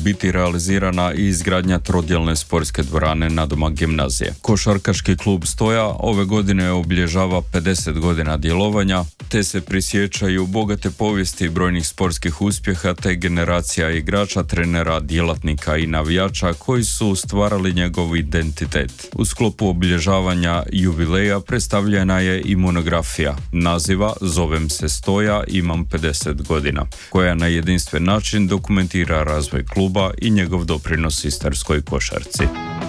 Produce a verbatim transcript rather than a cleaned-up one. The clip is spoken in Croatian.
biti realizirana i izgradnja trodjelne sportske dvorane nadomak gimnazije. Košarkaški klub Stoja ove godine obilježava pedeset godina djelovanja, te se prisjećaju bogate povijesti brojnih sportskih uspjeha te generacija igrača, trenera, djelatnika i navijača koji su stvarali njegov identitet. U sklopu obilježavanja jubileja predstavljena je i monografija naziva Zovem se Stoja, imam pedeset godina, koja na jedinstven način dokumentira razvoj kluba i njegov doprinos istarskoj košarci.